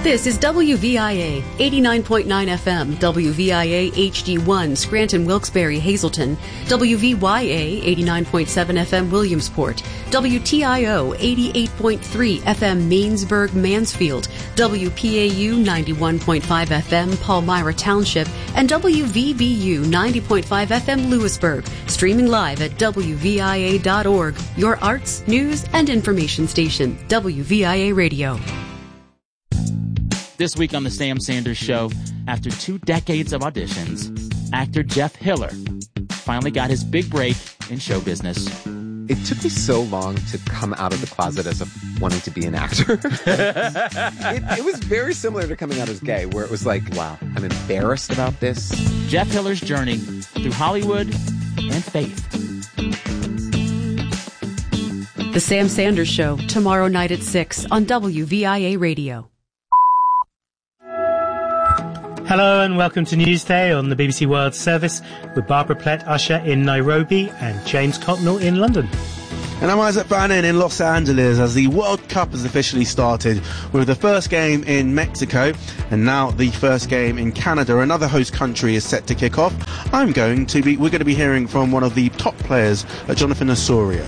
This is WVIA 89.9 FM, WVIA HD1, Scranton, Wilkes-Barre, Hazleton, WVYA 89.7 FM, Williamsport, WTIO 88.3 FM, Mainsburg, Mansfield, WPAU 91.5 FM, Palmyra Township, and WVBU 90.5 FM, Lewisburg. Streaming live at WVIA.org, your arts, news, and information station, WVIA Radio. This week on The Sam Sanders Show, after 2 decades of auditions, actor Jeff Hiller finally got his big break in show business. It took me so long to come out of the closet as wanting to be an actor. It was very similar to coming out as gay, where it was like, wow, I'm embarrassed about this. Jeff Hiller's journey through Hollywood and faith. The Sam Sanders Show, tomorrow night at 6 on WVIA Radio. Hello and welcome to Newsday on the BBC World Service with Barbara Plett-Usher in Nairobi and James Cotnell in London. And I'm Isaac Bannon in Los Angeles as the World Cup has officially started with the first game in Mexico and now the first game in Canada. Another host country is set to kick off. We're going to be hearing from one of the top players, Jonathan Osorio.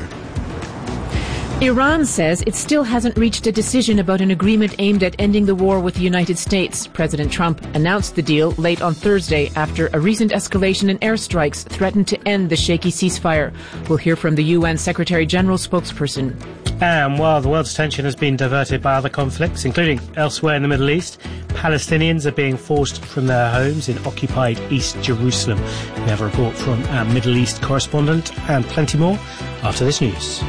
Iran says it still hasn't reached a decision about an agreement aimed at ending the war with the United States. President Trump announced the deal late on Thursday after a recent escalation in airstrikes threatened to end the shaky ceasefire. We'll hear from the UN Secretary General spokesperson. And while the world's attention has been diverted by other conflicts, including elsewhere in the Middle East, Palestinians are being forced from their homes in occupied East Jerusalem. We have a report from our Middle East correspondent and plenty more after this news.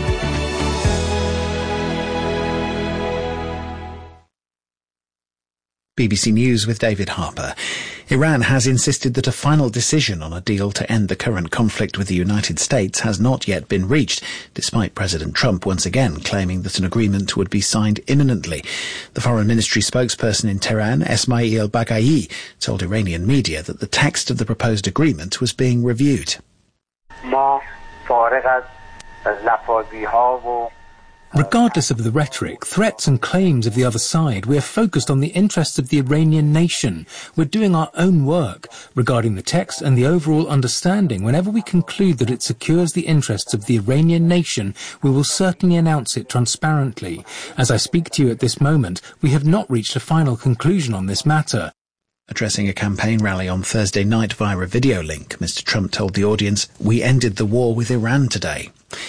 BBC News with David Harper. Iran has insisted that a final decision on a deal to end the current conflict with the United States has not yet been reached, despite President Trump once again claiming that an agreement would be signed imminently. The Foreign Ministry spokesperson in Tehran, Esmail Baghai, told Iranian media that the text of the proposed agreement was being reviewed. Regardless of the rhetoric, threats and claims of the other side, we are focused on the interests of the Iranian nation. We're doing our own work regarding the text and the overall understanding. Whenever we conclude that it secures the interests of the Iranian nation, we will certainly announce it transparently. As I speak to you at this moment, we have not reached a final conclusion on this matter. Addressing a campaign rally on Thursday night via a video link, Mr. Trump told the audience, "We ended the war with Iran today."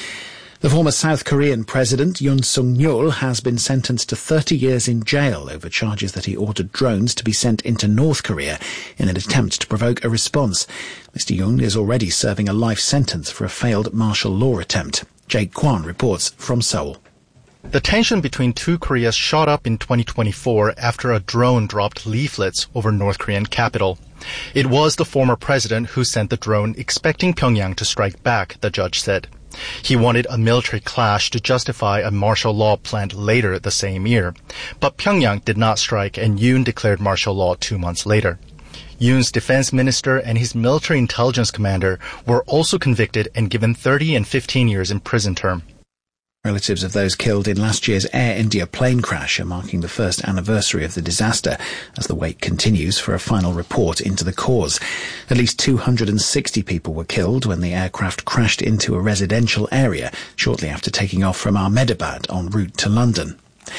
The former South Korean president, Yoon Suk-yeol, has been sentenced to 30 years in jail over charges that he ordered drones to be sent into North Korea in an attempt to provoke a response. Mr. Yoon is already serving a life sentence for a failed martial law attempt. Jake Kwan reports from Seoul. The tension between two Koreas shot up in 2024 after a drone dropped leaflets over North Korean capital. It was the former president who sent the drone expecting Pyongyang to strike back, the judge said. He wanted a military clash to justify a martial law planned later the same year. But Pyongyang did not strike and Yoon declared martial law 2 months later. Yoon's defense minister and his military intelligence commander were also convicted and given 30 and 15 years in prison term. Relatives of those killed in last year's Air India plane crash are marking the first anniversary of the disaster as the wait continues for a final report into the cause. At least 260 people were killed when the aircraft crashed into a residential area shortly after taking off from Ahmedabad en route to London.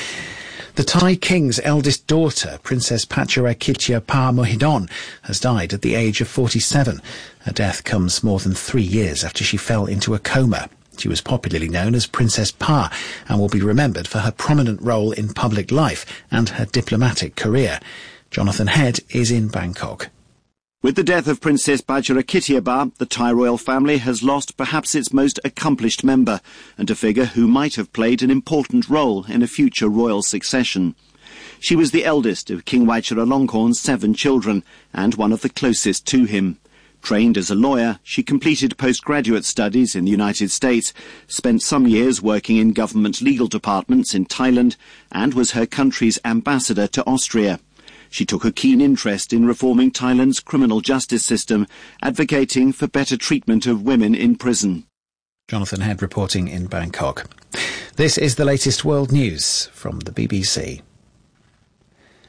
The Thai king's eldest daughter, Princess Pacharakitya Mohidon, has died at the age of 47. Her death comes more than 3 years after she fell into a coma. She was popularly known as Princess Pa and will be remembered for her prominent role in public life and her diplomatic career. Jonathan Head is in Bangkok. With the death of Princess Pacharakitya, the Thai royal family has lost perhaps its most accomplished member and a figure who might have played an important role in a future royal succession. She was the eldest of King Vajiralongkorn's 7 children and one of the closest to him. Trained as a lawyer, she completed postgraduate studies in the United States, spent some years working in government legal departments in Thailand, and was her country's ambassador to Austria. She took a keen interest in reforming Thailand's criminal justice system, advocating for better treatment of women in prison. Jonathan Head reporting in Bangkok. This is the latest world news from the BBC.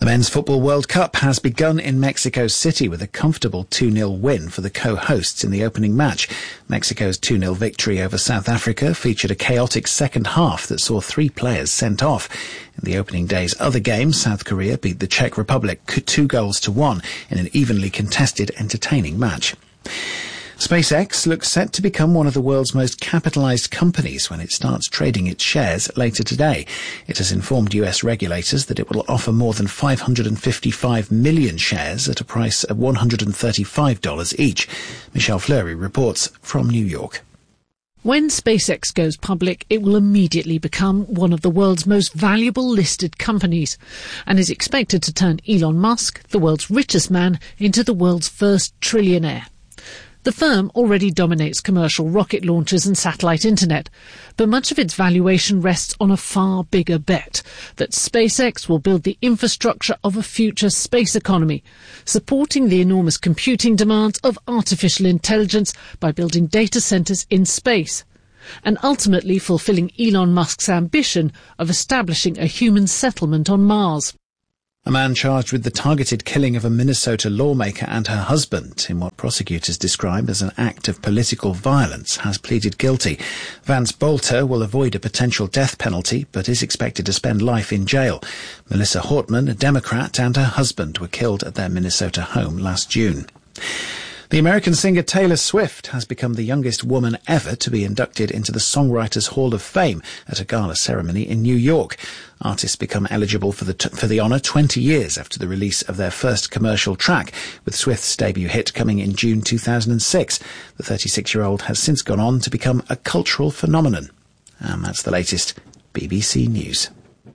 The Men's Football World Cup has begun in Mexico City with a comfortable 2-0 win for the co-hosts in the opening match. Mexico's 2-0 victory over South Africa featured a chaotic second half that saw 3 players sent off. In the opening day's other game, South Korea beat the Czech Republic 2-1 in an evenly contested, entertaining match. SpaceX looks set to become one of the world's most capitalized companies when it starts trading its shares later today. It has informed US regulators that it will offer more than 555 million shares at a price of $135 each. Michelle Fleury reports from New York. When SpaceX goes public, it will immediately become one of the world's most valuable listed companies and is expected to turn Elon Musk, the world's richest man, into the world's first trillionaire. The firm already dominates commercial rocket launches and satellite internet, but much of its valuation rests on a far bigger bet that SpaceX will build the infrastructure of a future space economy, supporting the enormous computing demands of artificial intelligence by building data centers in space, and ultimately fulfilling Elon Musk's ambition of establishing a human settlement on Mars. A man charged with the targeted killing of a Minnesota lawmaker and her husband in what prosecutors describe as an act of political violence has pleaded guilty. Vance Bolter will avoid a potential death penalty but is expected to spend life in jail. Melissa Hortman, a Democrat, and her husband were killed at their Minnesota home last June. The American singer Taylor Swift has become the youngest woman ever to be inducted into the Songwriters Hall of Fame at a gala ceremony in New York. Artists become eligible for the honour 20 years after the release of their first commercial track, with Swift's debut hit coming in June 2006. The 36-year-old has since gone on to become a cultural phenomenon. And that's the latest BBC News.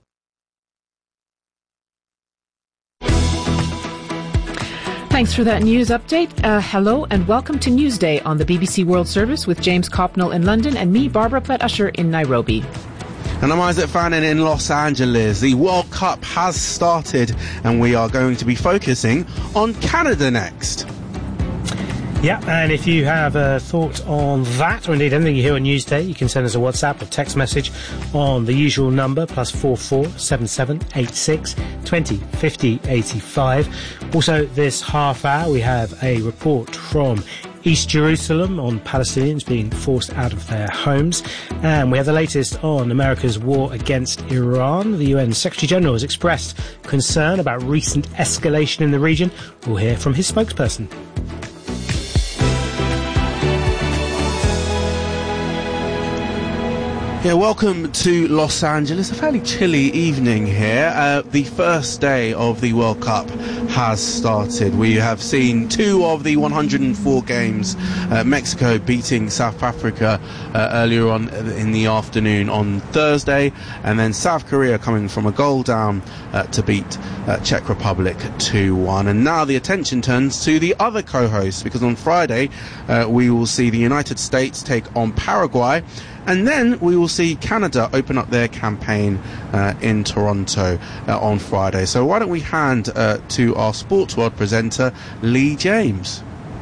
Thanks for that news update. Hello and welcome to Newsday on the BBC World Service with James Copnell in London and me, Barbara Platt-Usher, in Nairobi. And I'm Isaac Fannin in Los Angeles. The World Cup has started and we are going to be focusing on Canada next. Yeah, and if you have a thought on that, or indeed anything you hear on Newsday, you can send us a WhatsApp or text message on the usual number, +44 77 86 20 50 85. Also, this half hour, we have a report from East Jerusalem on Palestinians being forced out of their homes. And we have the latest on America's war against Iran. The UN Secretary-General has expressed concern about recent escalation in the region. We'll hear from his spokesperson. Yeah, welcome to Los Angeles. A fairly chilly evening here. The first day of the World Cup has started. We have seen 2 of the 104 games. Mexico beating South Africa earlier on in the afternoon on Thursday, and then South Korea coming from a goal down to beat Czech Republic 2-1. And now the attention turns to the other co-hosts, because on Friday we will see the United States take on Paraguay. And then we will see Canada open up their campaign in Toronto on Friday. So why don't we hand to our Sports World presenter, Lee James.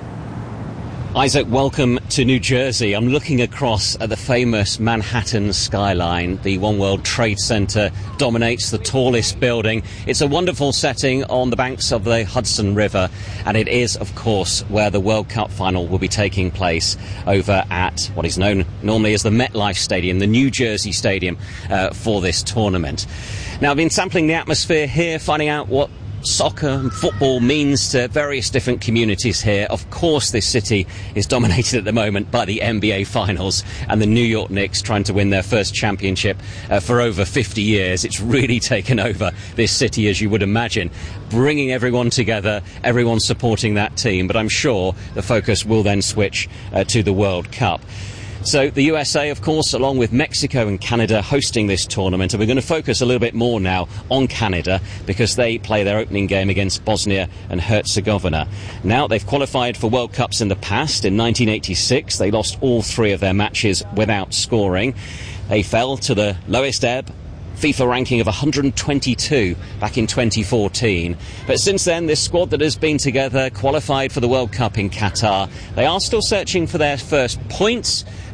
Isaac, welcome to New Jersey. I'm looking across at the famous Manhattan skyline. The One World Trade Center dominates the tallest building. It's a wonderful setting on the banks of the Hudson River, and it is, of course, where the World Cup final will be taking place over at what is known normally as the MetLife Stadium, the New Jersey Stadium for this tournament. Now, I've been sampling the atmosphere here, finding out what soccer and football means to various different communities here. Of course, this city is dominated at the moment by the NBA Finals and the New York Knicks trying to win their first championship for over 50 years. It's really taken over this city, as you would imagine, bringing everyone together, everyone supporting that team. But I'm sure the focus will then switch to the World Cup. So the USA, of course, along with Mexico and Canada hosting this tournament. And we're going to focus a little bit more now on Canada because they play their opening game against Bosnia and Herzegovina. Now, they've qualified for World Cups in the past. In 1986, they lost all 3 of their matches without scoring. They fell to the lowest ebb FIFA ranking of 122 back in 2014. But since then, this squad that has been together qualified for the World Cup in Qatar. They are still searching for their first points,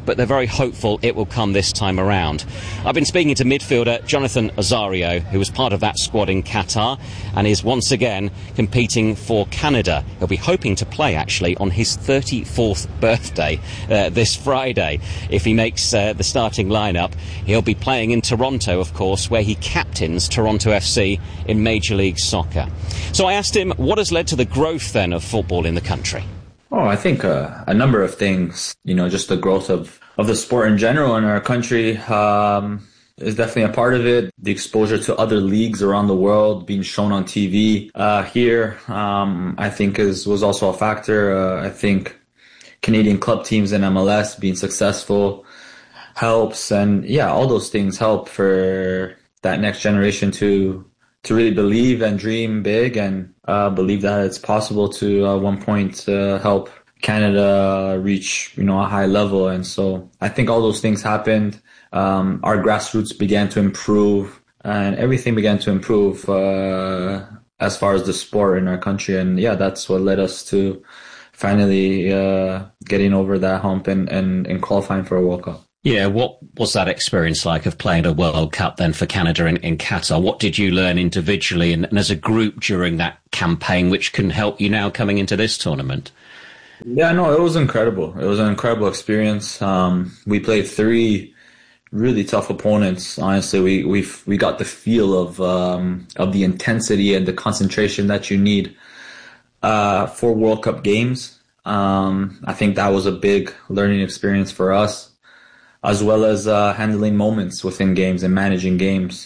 but they're very hopeful it will come this time around. I've been speaking to midfielder Jonathan Osorio, who was part of that squad in Qatar and is once again competing for Canada. He'll be hoping to play, actually, on his 34th birthday this Friday. If he makes the starting lineup, he'll be playing in Toronto, of course, where he captains Toronto FC in Major League Soccer. So I asked him what has led to the growth, then, of football in the country. Oh, I think a number of things. Just the growth of the sport in general in our country is definitely a part of it. The exposure to other leagues around the world being shown on TV here, I think was also a factor. I think Canadian club teams in MLS being successful helps, and all those things help for that next generation to really believe and dream big and believe that it's possible to at one point help Canada reach a high level. And so I think all those things happened. Our grassroots began to improve, and everything began to improve as far as the sport in our country. And that's what led us to finally getting over that hump and qualifying for a World Cup. Yeah, what was that experience like of playing a World Cup then for Canada in Qatar? What did you learn individually and as a group during that campaign, which can help you now coming into this tournament? Yeah, no, it was incredible. It was an incredible experience. We played 3 really tough opponents. Honestly, we got the feel of the intensity and the concentration that you need for World Cup games. I think that was a big learning experience for us, as well as handling moments within games and managing games.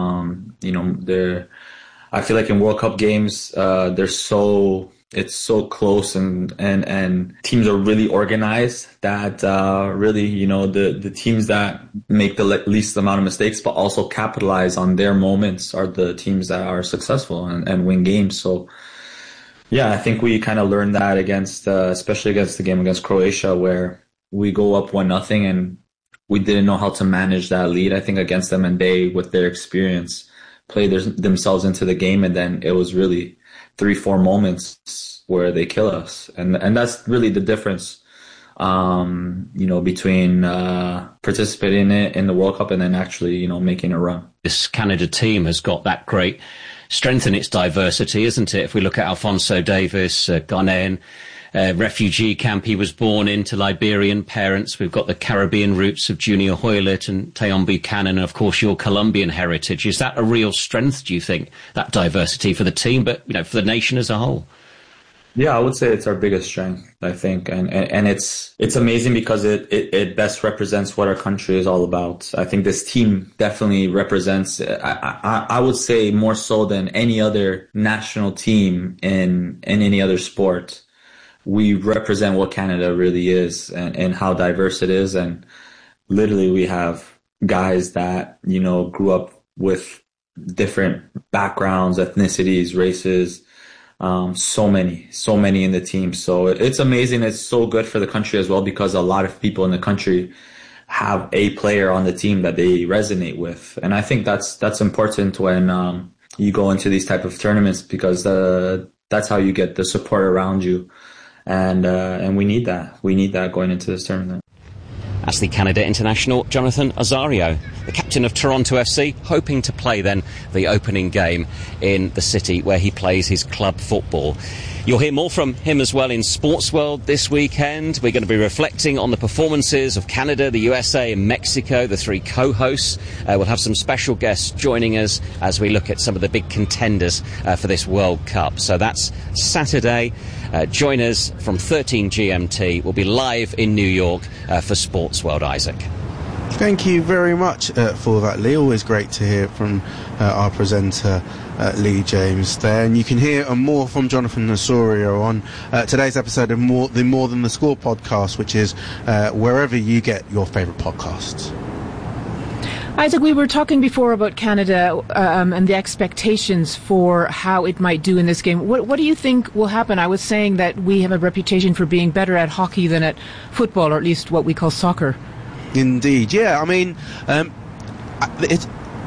I feel like in World Cup games, it's so close and teams are really organized that really, the teams that make the least amount of mistakes but also capitalize on their moments are the teams that are successful and win games. So I think we kind of learned that especially against the game against Croatia, where we go up 1-0 and we didn't know how to manage that lead, I think, against them, and they, with their experience, played themselves into the game, and then it was really 3-4 moments where they kill us. And that's really the difference, between participating in the World Cup and then actually, making a run. This Canada team has got that great strength in its diversity, isn't it? If we look at Alphonso Davies, Ghanaian, refugee camp he was born into, Liberian parents. We've got the Caribbean roots of Junior Hoylett and Teon Buchanan, and of course your Colombian heritage. Is that a real strength, do you think, that diversity for the team, but for the nation as a whole? Yeah, I would say it's our biggest strength, I think, and it's amazing because it best represents what our country is all about. I think this team definitely represents, I would say, more so than any other national team in any other sport. We represent what Canada really is and how diverse it is. And literally we have guys that, grew up with different backgrounds, ethnicities, races, so many in the team. So it's amazing. It's so good for the country as well, because a lot of people in the country have a player on the team that they resonate with. And I think that's important when you go into these type of tournaments, because that's how you get the support around you. And we need that. We need that going into this tournament. That's the Canada international, Jonathan Osorio, the captain of Toronto FC, hoping to play then the opening game in the city where he plays his club football. You'll hear more from him as well in Sports World this weekend. We're going to be reflecting on the performances of Canada, the USA and Mexico, the 3 co-hosts. We'll have some special guests joining us as we look at some of the big contenders for this World Cup. So that's Saturday. Join us from 13 GMT. We'll be live in New York for Sports World, Isaac. Thank you very much for that, Lee. Always great to hear from our presenter, Lee James there. And you can hear more from Jonathan Osorio on today's episode of the More Than the Score podcast, which is wherever you get your favourite podcasts. Isaac, we were talking before about Canada and the expectations for how it might do in this game. What do you think will happen? I was saying that we have a reputation for being better at hockey than at football, or at least what we call soccer. Indeed, yeah. I mean,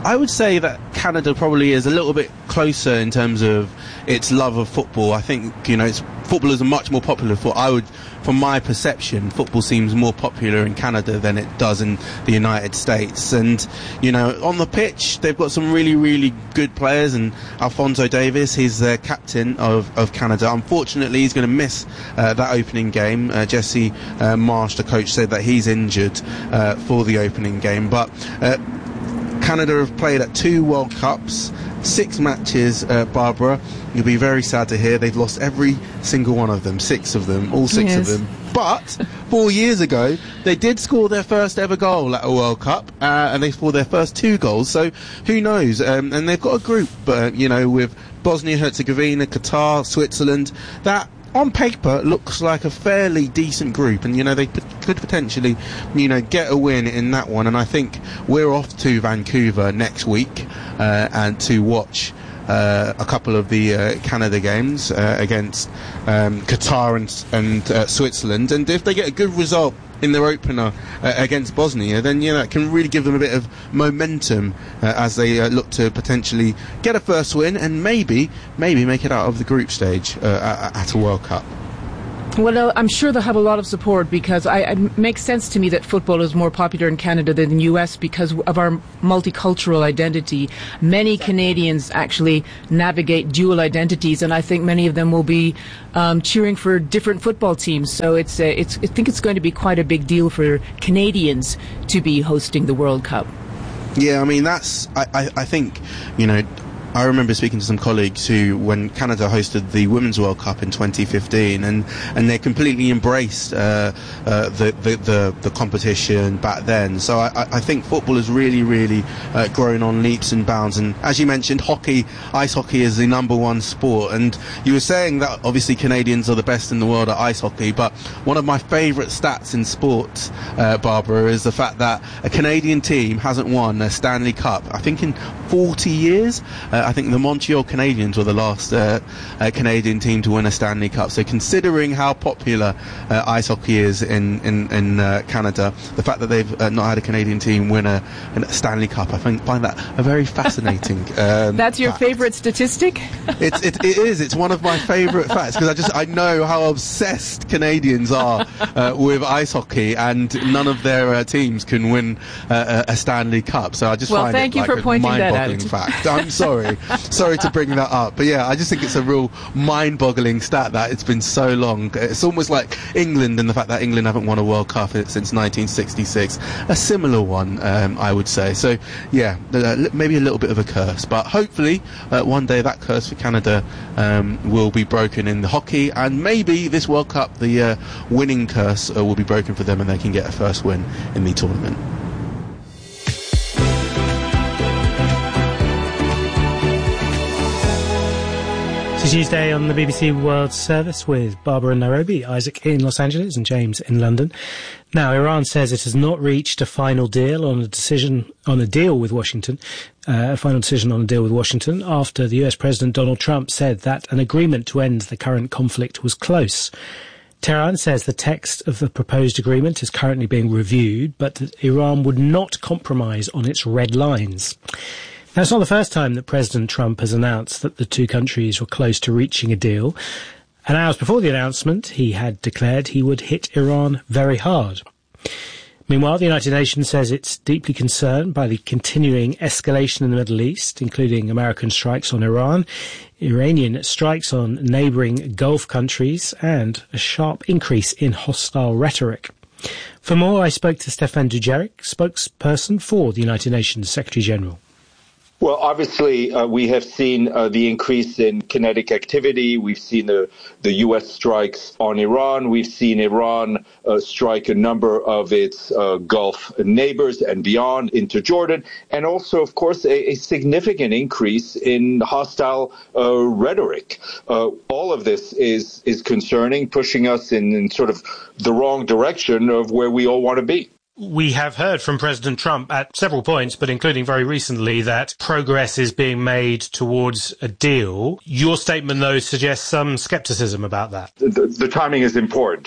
I would say that Canada probably is a little bit closer in terms of its love of football. I think, football is a much more popular sport. From my perception, football seems more popular in Canada than it does in the United States. And, on the pitch, they've got some really, really good players. And Alphonso Davies, he's the captain of Canada. Unfortunately, he's going to miss that opening game. Jesse Marsh, the coach, said that he's injured for the opening game. But Canada have played at 2 World Cups, 6 matches, Barbara. You'll be very sad to hear they've lost every single one of them, 6 of them, all 6 of them. But 4 years ago, they did score their first ever goal at a World Cup, and they scored their first 2 goals. So who knows? And they've got a group, with Bosnia-Herzegovina, Qatar, Switzerland, that on paper looks like a fairly decent group, and they could potentially get a win in that one. And I think we're off to Vancouver next week and to watch a couple of the Canada games against Qatar and Switzerland. And if they get a good result in their opener against Bosnia, then that can really give them a bit of momentum as they look to potentially get a first win and maybe make it out of the group stage at a World Cup. Well, I'm sure they'll have a lot of support, because it makes sense to me that football is more popular in Canada than the US because of our multicultural identity. Many Canadians actually navigate dual identities, and I think many of them will be cheering for different football teams. So I think it's going to be quite a big deal for Canadians to be hosting the World Cup. Yeah, I mean, I think, I remember speaking to some colleagues who, when Canada hosted the Women's World Cup in 2015, and they completely embraced the competition back then. So I think football has really, really grown on leaps and bounds. And as you mentioned, ice hockey is the #1 sport. And you were saying that obviously Canadians are the best in the world at ice hockey, but one of my favourite stats in sports, Barbara, is the fact that a Canadian team hasn't won a Stanley Cup, I think, in 40 years. I think the Montreal Canadiens were the last Canadian team to win a Stanley Cup. So considering how popular ice hockey is in Canada, the fact that they've not had a Canadian team win a Stanley Cup, I find that a very fascinating That's your fact. favourite statistic? It is. It's one of my favourite facts, because I know how obsessed Canadians are with ice hockey, and none of their teams can win a Stanley Cup. So I just find thank it you like for a pointing that mind-boggling out. fact. I'm sorry to bring that up, but yeah, I just think it's a real mind-boggling stat that it's been so long. It's almost like England, and the fact that England haven't won a World Cup since 1966, a similar one, I would say. So yeah, maybe a little bit of a curse, but hopefully one day that curse for Canada will be broken in the hockey, and maybe this World Cup the winning curse will be broken for them, and they can get a first win in the tournament. It's Tuesday on the BBC World Service with Barbara in Nairobi, Isaac in Los Angeles and James in London. Now, Iran says it has not reached a final deal on a deal with Washington after the US President Donald Trump said that an agreement to end the current conflict was close. Tehran says the text of the proposed agreement is currently being reviewed, but that Iran would not compromise on its red lines. Now, it's not the first time that President Trump has announced that the two countries were close to reaching a deal. And hours before the announcement, he had declared he would hit Iran very hard. Meanwhile, the United Nations says it's deeply concerned by the continuing escalation in the Middle East, including American strikes on Iran, Iranian strikes on neighbouring Gulf countries, and a sharp increase in hostile rhetoric. For more, I spoke to Stéphane Dujarric, spokesperson for the United Nations Secretary-General. Well, obviously, we have seen the increase in kinetic activity. We've seen the U.S. strikes on Iran. We've seen Iran strike a number of its Gulf neighbors and beyond into Jordan. And also, of course, a significant increase in hostile rhetoric. All of this is concerning, pushing us in sort of the wrong direction of where we all want to be. We have heard from President Trump at several points, but including very recently, that progress is being made towards a deal. Your statement, though, suggests some skepticism about that. The timing is important.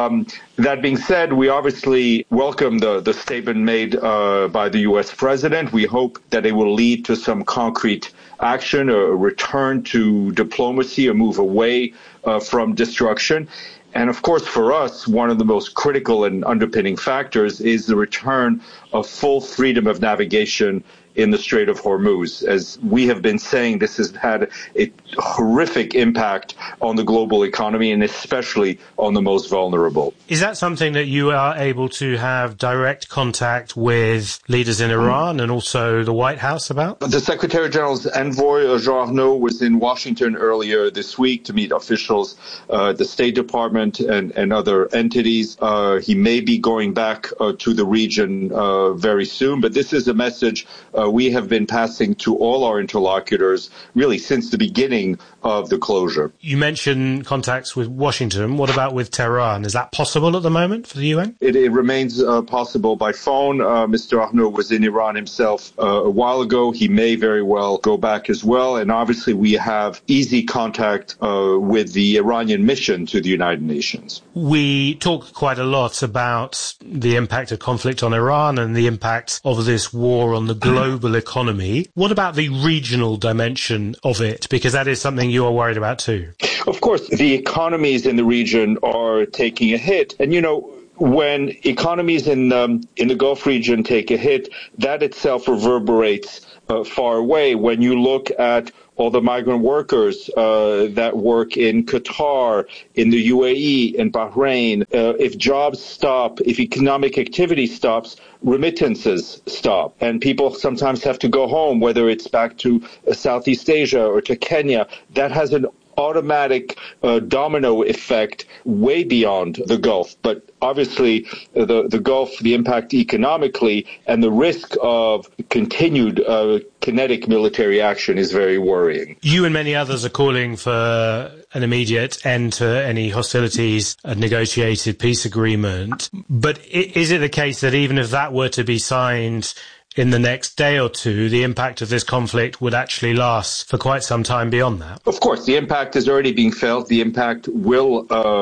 That being said, we obviously welcome the statement made by the U.S. president. We hope that it will lead to some concrete action, a return to diplomacy, a move away from destruction. And of course, for us, one of the most critical and underpinning factors is the return of full freedom of navigation in the Strait of Hormuz. As we have been saying, this has had a horrific impact on the global economy and especially on the most vulnerable. Is that something that you are able to have direct contact with leaders in Iran and also the White House about? The Secretary General's envoy, Jean Arnaud, was in Washington earlier this week to meet officials at the State Department and other entities. He may be going back to the region very soon, but this is a message we have been passing to all our interlocutors really since the beginning of the closure. You mentioned contacts with Washington. What about with Tehran? Is that possible at the moment for the UN? It remains possible by phone. Mr. Arnaud was in Iran himself a while ago. He may very well go back as well. And obviously we have easy contact with the Iranian mission to the United Nations. We talk quite a lot about the impact of conflict on Iran and the impact of this war on the global economy. What about the regional dimension of it? Because that is something you are worried about too. Of course, the economies in the region are taking a hit. And, you know, when economies in the Gulf region take a hit, that itself reverberates far away. When you look at all the migrant workers that work in Qatar, in the UAE, in Bahrain, if jobs stop, if economic activity stops, remittances stop. And people sometimes have to go home, whether it's back to Southeast Asia or to Kenya. That has an automatic domino effect way beyond the Gulf. But obviously, the Gulf, the impact economically and the risk of continued kinetic military action is very worrying. You and many others are calling for an immediate end to any hostilities, a negotiated peace agreement. But is it the case that even if that were to be signed in the next day or two, the impact of this conflict would actually last for quite some time beyond that? Of course, the impact is already being felt. The impact will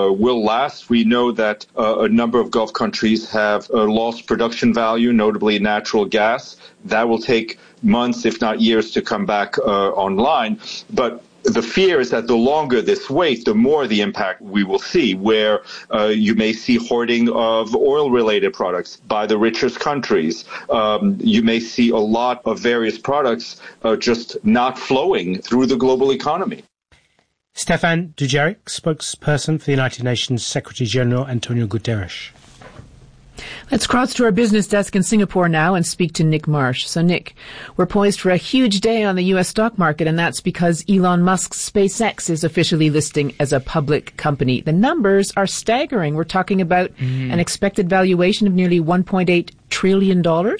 last. We know that a number of Gulf countries have lost production value, notably natural gas. That will take months, if not years, to come back online. But the fear is that the longer this waits, the more the impact we will see, where you may see hoarding of oil-related products by the richest countries. You may see a lot of various products just not flowing through the global economy. Stéphane Dujarric, spokesperson for the United Nations Secretary General Antonio Guterres. Let's cross to our business desk in Singapore now and speak to Nick Marsh. So, Nick, we're poised for a huge day on the U.S. stock market, and that's because Elon Musk's SpaceX is officially listing as a public company. The numbers are staggering. We're talking about an expected valuation of nearly $1.8 trillion.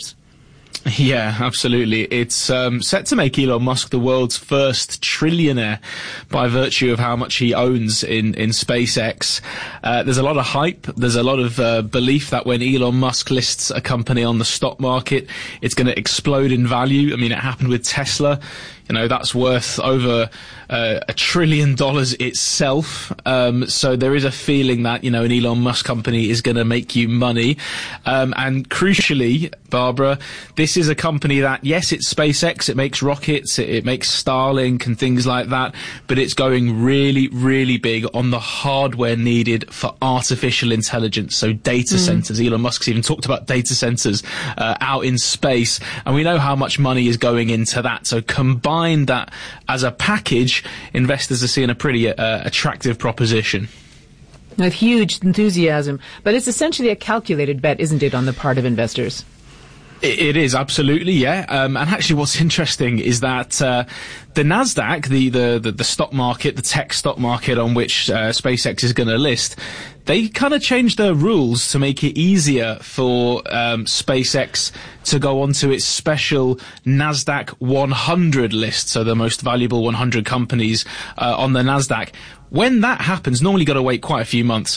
Yeah, absolutely. It's set to make Elon Musk the world's first trillionaire by virtue of how much he owns in SpaceX. There's a lot of hype. There's a lot of belief that when Elon Musk lists a company on the stock market, it's going to explode in value. I mean, it happened with Tesla. You know, that's worth over $1 trillion itself. So there is a feeling that, you know, an Elon Musk company is going to make you money. And crucially, Barbara, this is a company that, yes, it's SpaceX, it makes rockets, it makes Starlink and things like that, but it's going really, really big on the hardware needed for artificial intelligence. So data centers. Elon Musk's even talked about data centers out in space. And we know how much money is going into that. So combine that as a package, investors are seeing a pretty attractive proposition. With huge enthusiasm. But it's essentially a calculated bet, isn't it, on the part of investors? It is, absolutely, yeah. And actually what's interesting is that the NASDAQ, the stock market, the tech stock market on which SpaceX is going to list, they kind of changed their rules to make it easier for SpaceX to go onto its special NASDAQ 100 list, so the most valuable 100 companies on the NASDAQ. When that happens, normally got to wait quite a few months.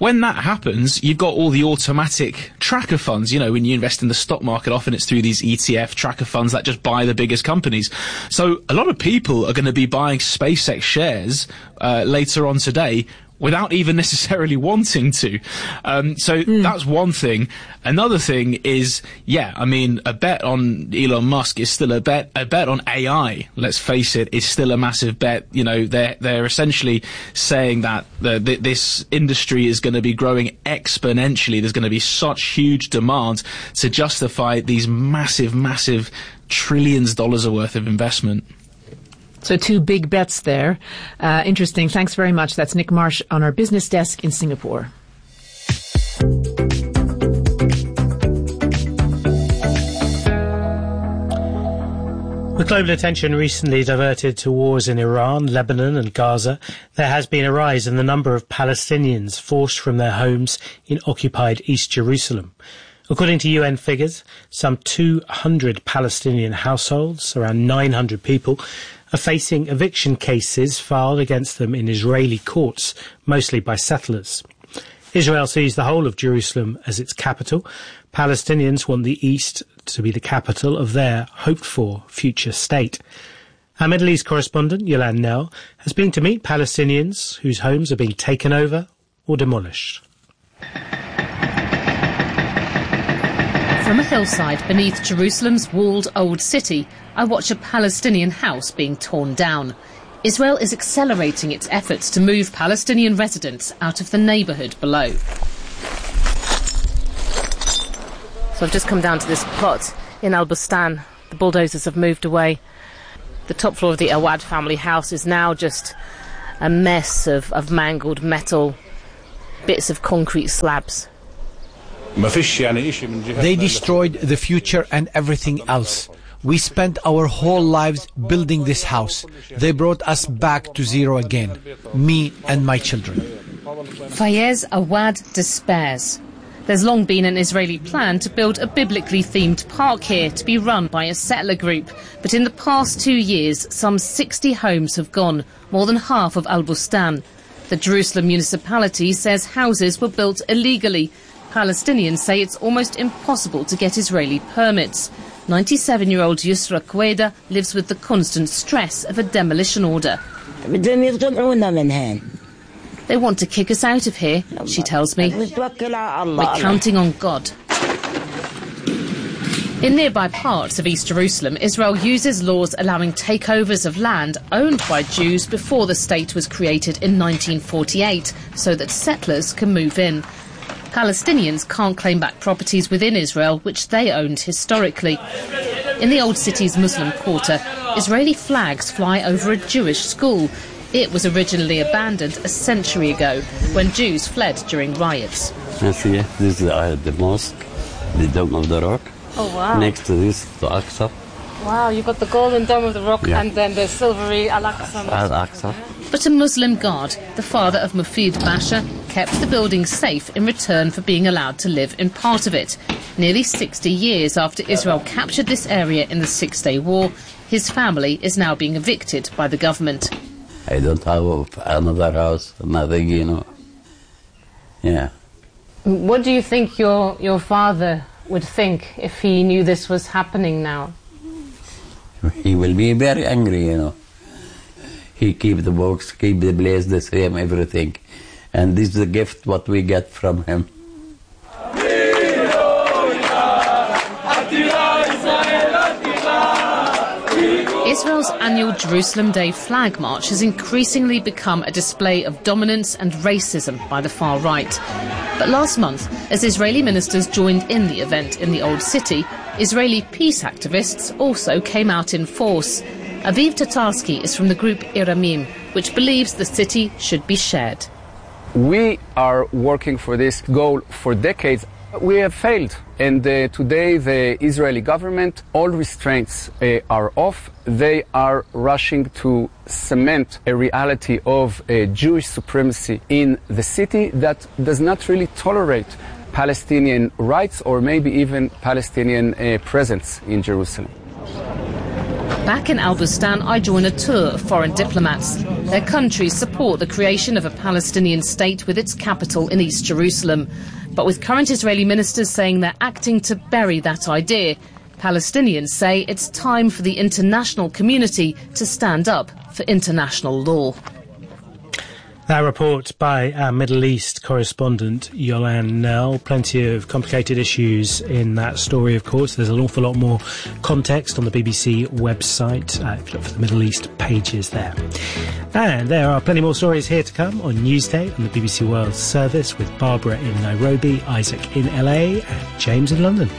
when that happens, you've got all the automatic tracker funds. You know, when you invest in the stock market, often it's through these ETF tracker funds that just buy the biggest companies. So a lot of people are going to be buying SpaceX shares later on today without even necessarily wanting to. That's one thing. Another thing is, a bet on Elon Musk is still a bet. A bet on AI, let's face it, is still a massive bet. You know, they're essentially saying that this industry is going to be growing exponentially. There's going to be such huge demand to justify these massive trillions dollars worth of investment. So 2 big bets there. Interesting. Thanks very much. That's Nick Marsh on our business desk in Singapore. With global attention recently diverted to wars in Iran, Lebanon and Gaza, there has been a rise in the number of Palestinians forced from their homes in occupied East Jerusalem. According to UN figures, some 200 Palestinian households, around 900 people, are facing eviction cases filed against them in Israeli courts, mostly by settlers. Israel sees the whole of Jerusalem as its capital. Palestinians want the East to be the capital of their hoped-for future state. Our Middle East correspondent, Yolande Knell, has been to meet Palestinians whose homes are being taken over or demolished. From a hillside beneath Jerusalem's walled old city, I watch a Palestinian house being torn down. Israel is accelerating its efforts to move Palestinian residents out of the neighbourhood below. So I've just come down to this plot in Al Bustan. The bulldozers have moved away. The top floor of the Awad family house is now just a mess of mangled metal, bits of concrete slabs. They destroyed the future and everything else. We spent our whole lives building this house. They brought us back to zero again, me and my children. Fayez Awad despairs. There's long been an Israeli plan to build a biblically themed park here to be run by a settler group. But in the past 2 years, some 60 homes have gone, more than half of Al Bustan. The Jerusalem municipality says houses were built illegally. Palestinians say it's almost impossible to get Israeli permits. 97-year-old Yusra Queda lives with the constant stress of a demolition order. They want to kick us out of here, she tells me. We're counting on God. In nearby parts of East Jerusalem, Israel uses laws allowing takeovers of land owned by Jews before the state was created in 1948, so that settlers can move in. Palestinians can't claim back properties within Israel which they owned historically. In the old city's Muslim quarter, Israeli flags fly over a Jewish school. It was originally abandoned a century ago when Jews fled during riots. This is the mosque, the Dome of the Rock. Oh, wow. Next to this, the Aqsa. Wow, you've got the golden Dome of the Rock and then the silvery Al-Aqsa. Al-Aqsa. But a Muslim guard, the father of Mufid Basha, kept the building safe in return for being allowed to live in part of it. Nearly 60 years after Israel captured this area in the Six-Day War, his family is now being evicted by the government. I don't have another house, nothing, you know. Yeah. What do you think your father would think if he knew this was happening now? He will be very angry, you know. He keep the books, keep the place the same, everything. And this is the gift what we get from him. Israel's annual Jerusalem Day flag march has increasingly become a display of dominance and racism by the far right. But last month, as Israeli ministers joined in the event in the old city, Israeli peace activists also came out in force. Aviv Tatarsky is from the group Iramim, which believes the city should be shared. We are working for this goal for decades. We have failed, and today the Israeli government, all restraints are off. They are rushing to cement a reality of Jewish supremacy in the city that does not really tolerate Palestinian rights or maybe even Palestinian presence in Jerusalem. Back in Al Bustan, I join a tour of foreign diplomats. Their countries support the creation of a Palestinian state with its capital in East Jerusalem. But with current Israeli ministers saying they're acting to bury that idea, Palestinians say it's time for the international community to stand up for international law. That report by our Middle East correspondent, Yolan Nell. Plenty of complicated issues in that story, of course. There's an awful lot more context on the BBC website. If you look for the Middle East pages there. And there are plenty more stories here to come on Newsday on the BBC World Service with Barbara in Nairobi, Isaac in LA and James in London.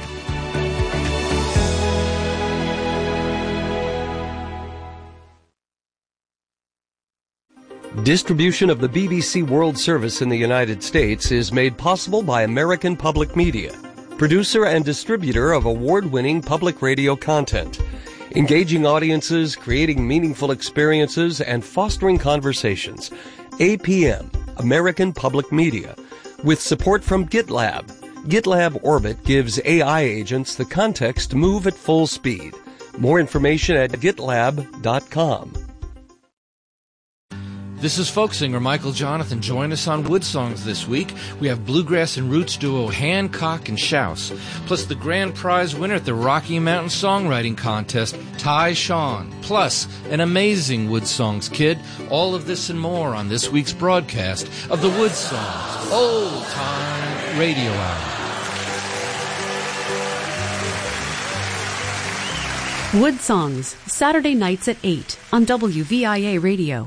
Distribution of the BBC World Service in the United States is made possible by American Public Media, producer and distributor of award-winning public radio content, engaging audiences, creating meaningful experiences, and fostering conversations. APM, American Public Media, with support from GitLab. GitLab Orbit gives AI agents the context to move at full speed. More information at gitlab.com. This is folk singer Michael Jonathan. Join us on Wood Songs this week. We have bluegrass and roots duo Hancock and Shouse, plus the grand prize winner at the Rocky Mountain Songwriting Contest, Ty Sean, plus an amazing Wood Songs kid. All of this and more on this week's broadcast of the Wood Songs Old Time Radio Hour. Wood Songs, Saturday nights at 8 on WVIA Radio.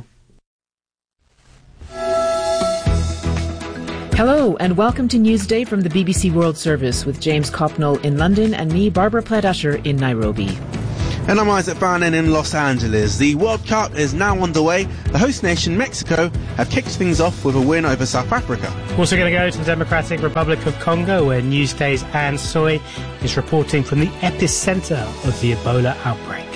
Hello and welcome to Newsday from the BBC World Service with James Copnell in London and me, Barbara Platt-Usher, in Nairobi. And I'm Isaac Barnon in Los Angeles. The World Cup is now underway. The host nation, Mexico, have kicked things off with a win over South Africa. Also going to go to the Democratic Republic of Congo, where Newsday's Anne Soy is reporting from the epicenter of the Ebola outbreak.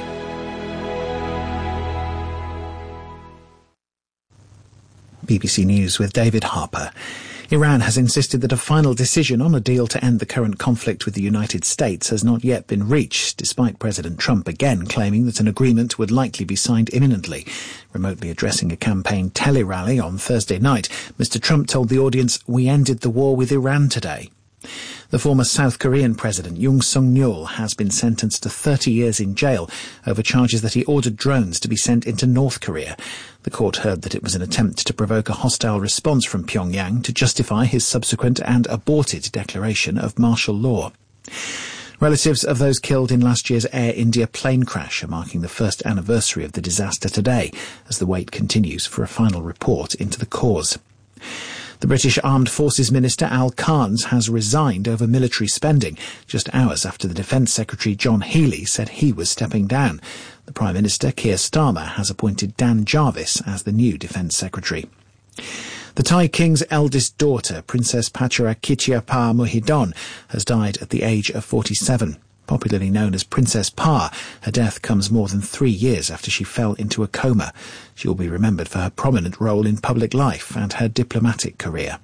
BBC News with David Harper. Iran has insisted that a final decision on a deal to end the current conflict with the United States has not yet been reached, despite President Trump again claiming that an agreement would likely be signed imminently. Remotely addressing a campaign tele-rally on Thursday night, Mr. Trump told the audience, "We ended the war with Iran today." The former South Korean president, Yoon Suk-yeol, has been sentenced to 30 years in jail over charges that he ordered drones to be sent into North Korea. The court heard that it was an attempt to provoke a hostile response from Pyongyang to justify his subsequent and aborted declaration of martial law. Relatives of those killed in last year's Air India plane crash are marking the first anniversary of the disaster today, as the wait continues for a final report into the cause. The British Armed Forces Minister Al Carnes has resigned over military spending, just hours after the Defence Secretary John Healey said he was stepping down. The Prime Minister, Keir Starmer, has appointed Dan Jarvis as the new Defence Secretary. The Thai King's eldest daughter, Princess Pacharakitsiapa Muhidon, has died at the age of 47. Popularly known as Princess Pa, her death comes more than 3 years after she fell into a coma. She will be remembered for her prominent role in public life and her diplomatic career.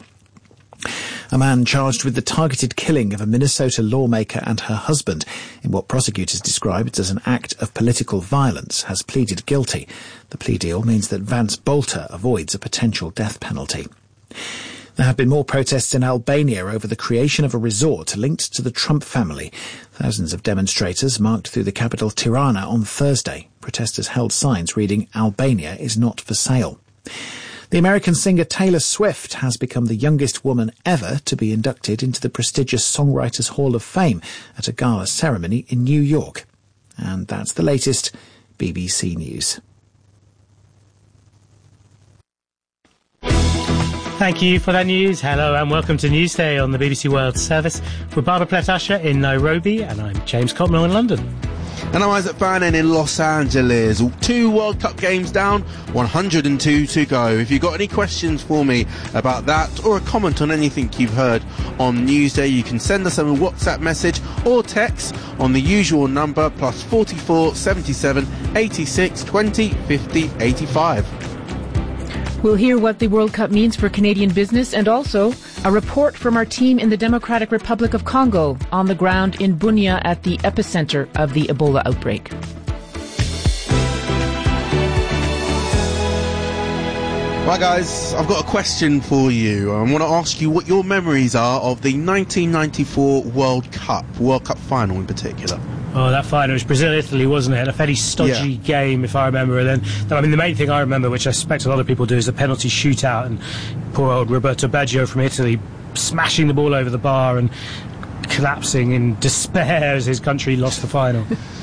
A man charged with the targeted killing of a Minnesota lawmaker and her husband in what prosecutors described as an act of political violence has pleaded guilty. The plea deal means that Vance Bolter avoids a potential death penalty. There have been more protests in Albania over the creation of a resort linked to the Trump family. Thousands of demonstrators marched through the capital Tirana on Thursday. Protesters held signs reading, "Albania is not for sale." The American singer Taylor Swift has become the youngest woman ever to be inducted into the prestigious Songwriters Hall of Fame at a gala ceremony in New York. And that's the latest BBC News. Thank you for that news. Hello and welcome to Newsday on the BBC World Service. We're Barbara Platt-Usher in Nairobi and I'm James Copnell in London. And I'm Isaac Bannon in Los Angeles. 2 World Cup games down, 102 to go. If you've got any questions for me about that or a comment on anything you've heard on Newsday, you can send us a WhatsApp message or text on the usual number +44 77 86 20 50 85. We'll hear what the World Cup means for Canadian business and also a report from our team in the Democratic Republic of Congo on the ground in Bunia at the epicenter of the Ebola outbreak. Right, guys, I've got a question for you. I want to ask you what your memories are of the 1994 World Cup final in particular. Oh, that final was Brazil-Italy, wasn't it? A fairly stodgy game, if I remember. And then, I mean, the main thing I remember, which I suspect a lot of people do, is the penalty shootout, and poor old Roberto Baggio from Italy smashing the ball over the bar and collapsing in despair as his country lost the final.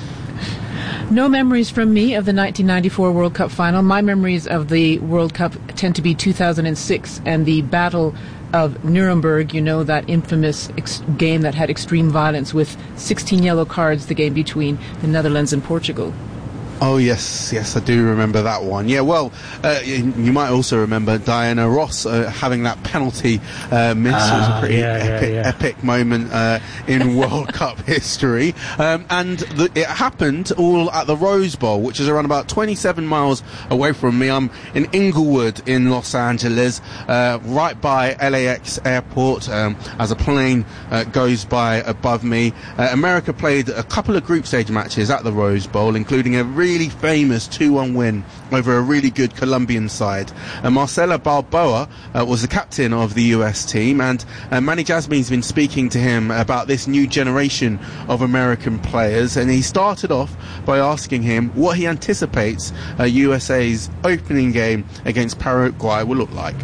No memories from me of the 1994 World Cup final. My memories of the World Cup tend to be 2006 and the Battle of Nuremberg, you know, that infamous game that had extreme violence with 16 yellow cards, the game between the Netherlands and Portugal. Oh, yes, I do remember that one. Yeah, well, you might also remember Diana Ross having that penalty miss. It was a pretty epic moment in World Cup history. And it happened all at the Rose Bowl, which is around about 27 miles away from me. I'm in Inglewood in Los Angeles, right by LAX airport, as a plane goes by above me. America played a couple of group stage matches at the Rose Bowl, including a really famous 2-1 win over a really good Colombian side. Marcelo Balboa was the captain of the US team, and Manny Jasmine's been speaking to him about this new generation of American players, and he started off by asking him what he anticipates USA's opening game against Paraguay will look like.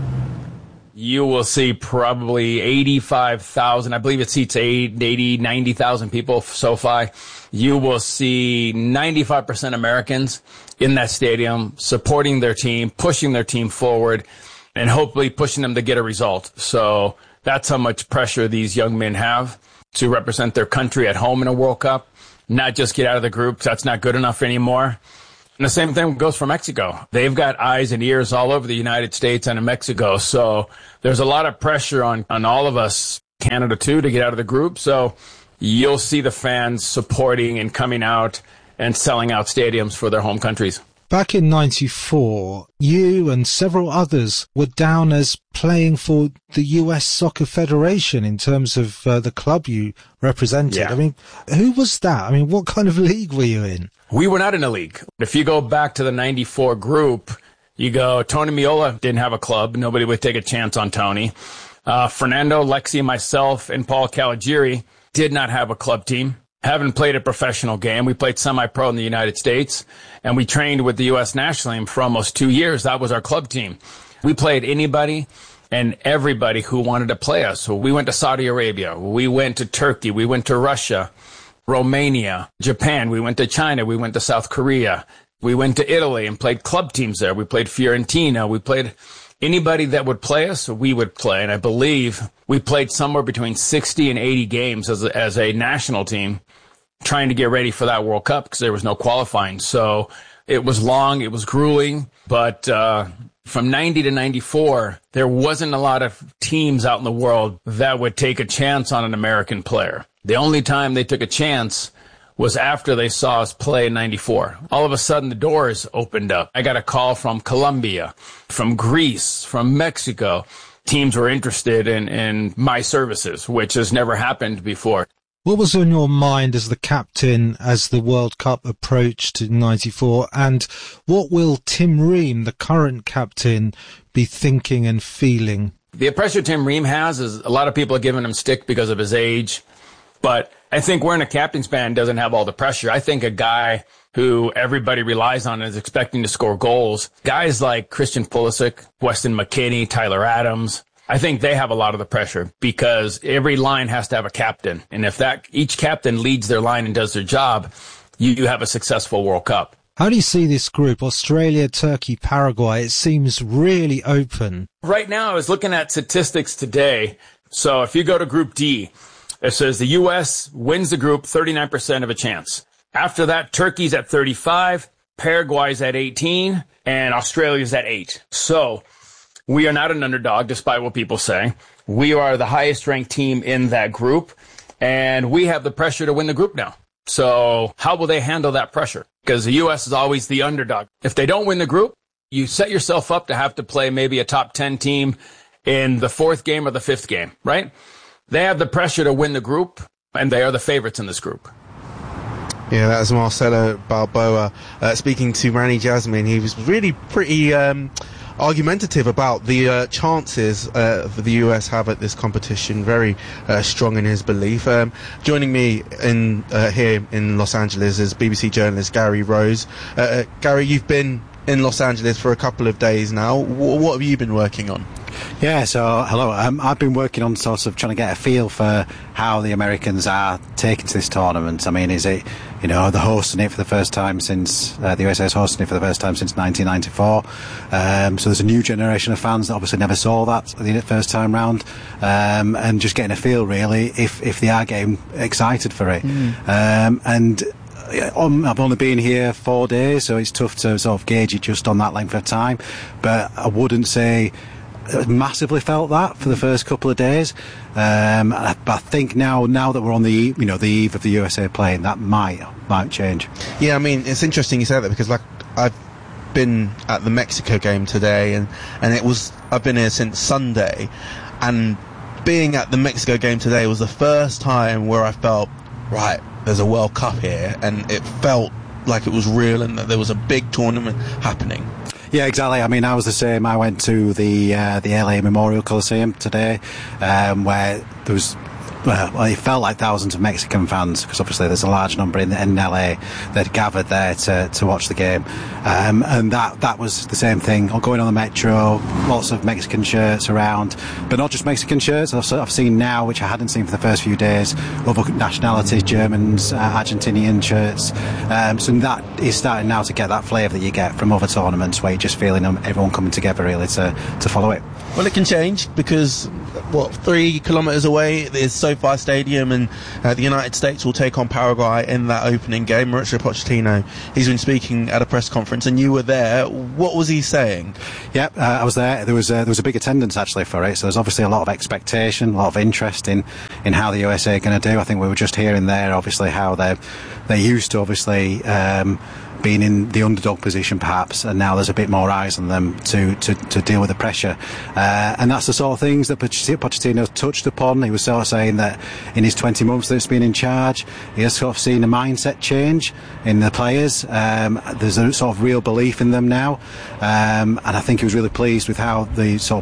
You will see probably 85,000, I believe it seats 80, 90,000 people, SoFi. You will see 95% Americans in that stadium supporting their team, pushing their team forward, and hopefully pushing them to get a result. So that's how much pressure these young men have to represent their country at home in a World Cup, not just get out of the group. That's not good enough anymore. And the same thing goes for Mexico. They've got eyes and ears all over the United States and in Mexico. So there's a lot of pressure on all of us, Canada too, to get out of the group. So you'll see the fans supporting and coming out and selling out stadiums for their home countries. Back in 94, you and several others were down as playing for the US Soccer Federation in terms of the club you represented. Yeah. I mean, who was that? I mean, what kind of league were you in? We were not in a league. If you go back to the 94 group, you go, Tony Meola didn't have a club. Nobody would take a chance on Tony. Fernando, Lexi, myself, and Paul Caligiuri did not have a club team. Haven't played a professional game. We played semi-pro in the United States, and we trained with the U.S. national team for almost 2 years. That was our club team. We played anybody and everybody who wanted to play us. So we went to Saudi Arabia. We went to Turkey. We went to Russia, Romania, Japan. We went to China. We went to South Korea. We went to Italy and played club teams there. We played Fiorentina. We played anybody that would play us, we would play. And I believe we played somewhere between 60 and 80 games as a national team trying to get ready for that World Cup because there was no qualifying. So it was long, it was grueling, but from 90 to 94, there wasn't a lot of teams out in the world that would take a chance on an American player. The only time they took a chance was after they saw us play in 94. All of a sudden, the doors opened up. I got a call from Colombia, from Greece, from Mexico. Teams were interested in my services, which has never happened before. What was on your mind as the captain as the World Cup approached in 94? And what will Tim Ream, the current captain, be thinking and feeling? The pressure Tim Ream has is a lot of people are giving him stick because of his age. But I think wearing a captain's band doesn't have all the pressure. I think a guy who everybody relies on and is expecting to score goals, guys like Christian Pulisic, Weston McKennie, Tyler Adams, I think they have a lot of the pressure because every line has to have a captain. And if each captain leads their line and does their job, you have a successful World Cup. How do you see this group, Australia, Turkey, Paraguay? It seems really open. Right now, I was looking at statistics today. So if you go to Group D, it says the U.S. wins the group 39% of a chance. After that, Turkey's at 35, Paraguay's at 18, and Australia's at 8. So we are not an underdog, despite what people say. We are the highest ranked team in that group, and we have the pressure to win the group now. So how will they handle that pressure? Because the U.S. is always the underdog. If they don't win the group, you set yourself up to have to play maybe a top 10 team in the fourth game or the fifth game, right? They have the pressure to win the group, and they are the favorites in this group. Yeah, that's Marcelo Balboa speaking to Manny Jasmine. He was really pretty argumentative about the chances the US have at this competition. Very strong in his belief. Joining me here in Los Angeles is BBC journalist Gary Rose. Gary, you've been in Los Angeles for a couple of days now. What have you been working on? Yeah, so hello. I've been working on sort of trying to get a feel for how the Americans are taking to this tournament. I mean, is it, they're hosting it for the first time since, the USA is hosting it for the first time since 1994. So there's a new generation of fans that obviously never saw that the first time round. And just getting a feel, really, if they are getting excited for it. And I've only been here 4 days, so it's tough to sort of gauge it just on that length of time. But I wouldn't say massively felt that for the first couple of days. I think now that we're on the eve of the USA playing, that might change. Yeah, I mean, it's interesting you say that, because I've been at the Mexico game today, and I've been here since Sunday, and being at the Mexico game today was the first time where I felt, right, there's a World Cup here, and it felt like it was real and that there was a big tournament happening. Yeah, exactly. I mean, I was the same. I went to the LA Memorial Coliseum today, where there was, it felt like thousands of Mexican fans, because obviously there's a large number in LA that gathered there to watch the game, and that was the same thing. Going on the metro, lots of Mexican shirts around, but not just Mexican shirts. I've seen now, which I hadn't seen for the first few days, other nationalities, Germans, Argentinian shirts. So that is starting now to get that flavour that you get from other tournaments, where you're just feeling everyone coming together really to follow it. Well, it can change, because 3 kilometres away is SoFi Stadium, and the United States will take on Paraguay in that opening game. Mauricio Pochettino, he's been speaking at a press conference, and you were there. What was he saying? Yeah, I was there. There was a big attendance actually for it, so there's obviously a lot of expectation, a lot of interest in how the USA are going to do. I think we were just hearing there, obviously, how they're used to obviously being in the underdog position perhaps, and now there's a bit more eyes on them to deal with the pressure, and that's the sort of things that Pochettino touched upon. He was sort of saying that in his 20 months that he's been in charge, he has sort of seen a mindset change in the players. There's a sort of real belief in them now, and I think he was really pleased with how the sort of